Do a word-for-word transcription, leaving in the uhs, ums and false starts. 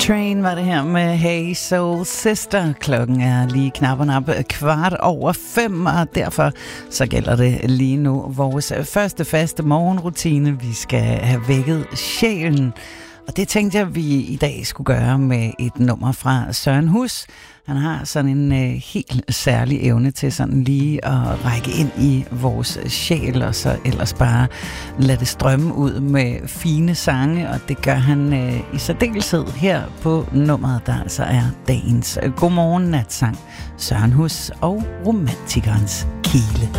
Train var det her med Hey Soul Sister. Klokken er lige knap og nap kvart over fem, og derfor så gælder det lige nu vores første faste morgenrutine. Vi skal have vækket sjælen, og det tænkte jeg, vi i dag skulle gøre med et nummer fra Søren Hus. Han har sådan en øh, helt særlig evne til sådan lige at række ind i vores sjæl, og så ellers bare lade det strømme ud med fine sange, og det gør han øh, i særdeleshed her på nummeret, der altså er dagens Godmorgen Natsang, Søren Hus og Romantikerens Kile.